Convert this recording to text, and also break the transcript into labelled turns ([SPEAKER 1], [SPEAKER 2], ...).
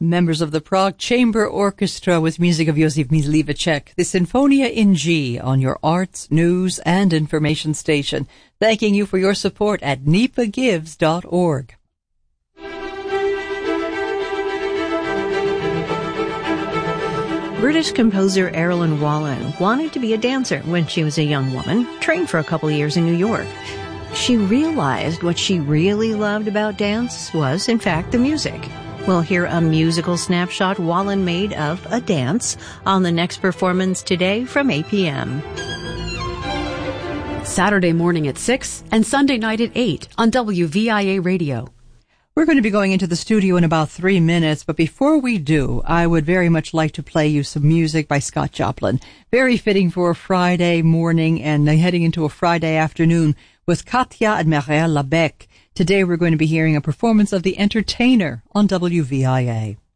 [SPEAKER 1] Members of the Prague Chamber Orchestra with music of Josif Myslivacek, the Sinfonia in G on your arts, news, and information station. Thanking you for your support at nipagives.org.
[SPEAKER 2] British composer Erilyn Wallen wanted to be a dancer when she was a young woman, trained for a couple years in New York. She realized what she really loved about dance was, in fact, the music. We'll hear a musical snapshot Wallen made of a dance on the next performance today from 8 p.m.
[SPEAKER 3] Saturday morning at 6 and Sunday night at 8 on WVIA Radio.
[SPEAKER 1] We're going to be going into the studio in about 3 minutes, but before we do, I would very much like to play you some music by Scott Joplin. Very fitting for a Friday morning and heading into a Friday afternoon with Katja and Mireille Labec. Today we're going to be hearing a performance of The Entertainer on WVIA.